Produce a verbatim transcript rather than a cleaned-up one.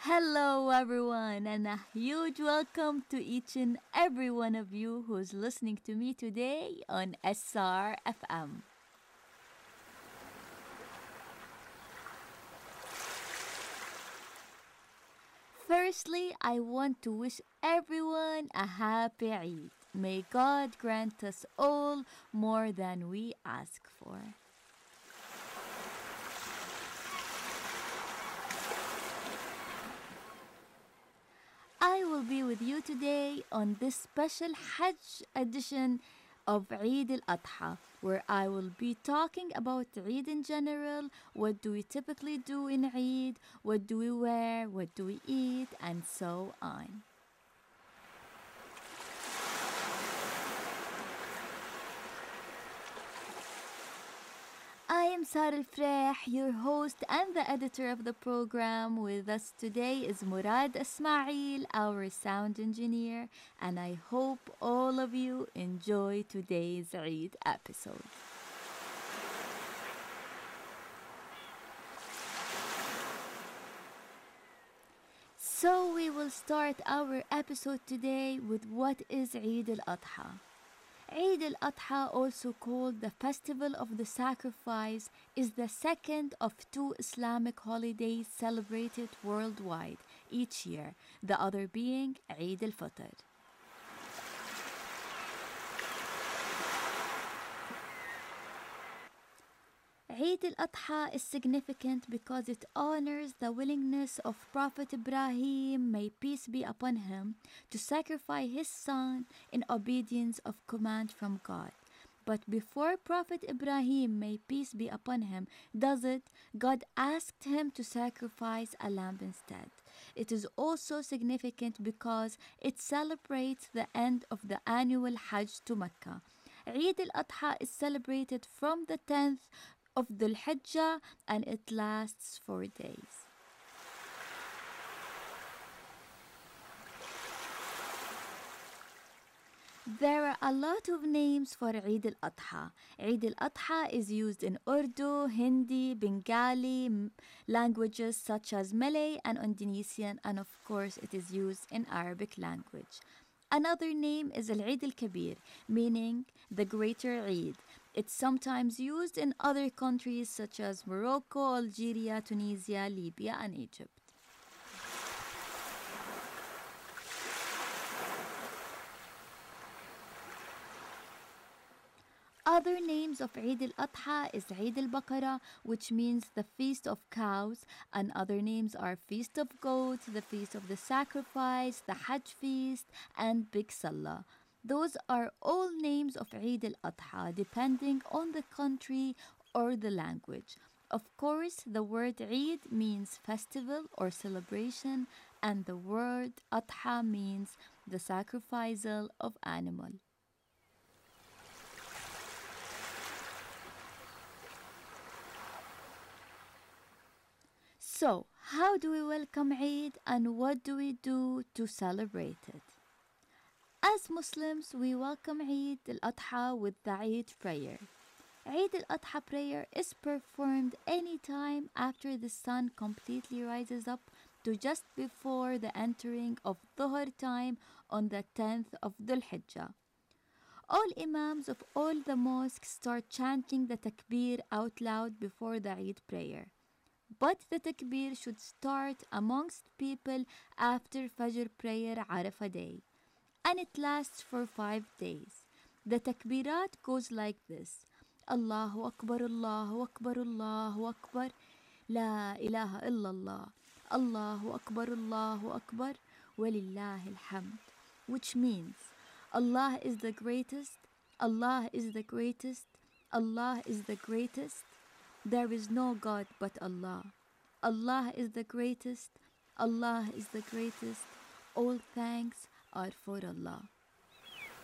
Hello, everyone, and a huge welcome to each and every one of you who's listening to me today on S R F M. Firstly, I want to wish everyone a happy Eid. May God grant us all more than we ask for. I will be with you today on this special Hajj edition of Eid al-Adha, where I will be talking about Eid in general, what do we typically do in Eid, what do we wear, what do we eat, and so on. I am Sarah Al-Freh, your host and the editor of the program. With us today is Murad Ismail, our sound engineer, and I hope all of you enjoy today's Eid episode. So we will start our episode today with what is Eid al-Adha. Eid al-Adha, also called the Festival of the Sacrifice, is the second of two Islamic holidays celebrated worldwide each year, the other being Eid al-Fitr. Eid al-Adha is significant because it honors the willingness of Prophet Ibrahim, may peace be upon him, to sacrifice his son in obedience of command from God. But before Prophet Ibrahim, may peace be upon him, does it, God asked him to sacrifice a lamb instead. It is also significant because it celebrates the end of the annual Hajj to Mecca. Eid al-Adha is celebrated from the tenth of Dhul Hijjah and it lasts four days. There are a lot of names for Eid al-Adha. Eid al-Adha is used in Urdu, Hindi, Bengali, m- languages such as Malay and Indonesian, and of course it is used in Arabic language. Another name is Al-Eid al-Kabir, meaning the greater Eid. It's sometimes used in other countries such as Morocco, Algeria, Tunisia, Libya, and Egypt. Other names of Eid al-Adha is Eid al-Baqarah, which means the feast of cows, and other names are Feast of Goats, the Feast of the Sacrifice, the Hajj feast, and Big Salah. Those are all names of Eid al-Adha, depending on the country or the language. Of course, the word Eid means festival or celebration, and the word Adha means the sacrifice of animal. So, how do we welcome Eid and what do we do to celebrate it? As Muslims, we welcome Eid al-Adha with the Eid prayer. Eid al-Adha prayer is performed any time after the sun completely rises up to just before the entering of Dhuhr time on the tenth of Dhul Hijjah. All imams of all the mosques start chanting the takbir out loud before the Eid prayer. But the takbir should start amongst people after Fajr prayer Arafah day. And it lasts for five days. The takbirat goes like this. Allahu Akbar, Allahu Akbar, Allahu Akbar. La ilaha illallah. Allahu Akbar, Allahu Akbar. Walillahi alhamd. Which means Allah is the greatest. Allah is the greatest. Allah is the greatest. There is no God but Allah. Allah is the greatest. Allah is the greatest. All thanks are for Allah.